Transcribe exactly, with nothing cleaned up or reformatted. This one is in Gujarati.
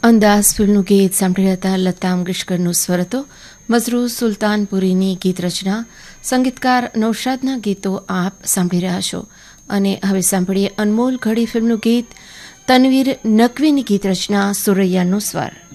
અંદાઝ ફિલ્મનું ગીત સાંભળી હતા. લતા મંગેશકરનો સ્વર હતો. મઝરૂર સુલતાનપુરીની ગીત રચના, સંગીતકાર નૌશાદના ગીતો આપ સાંભળી રહ્યા છો. અને હવે સાંભળીએ અનમોલ ઘડી ફિલ્મનું ગીત. તનવીર નકવીની ગીત રચના, સુરૈયાનો સ્વર.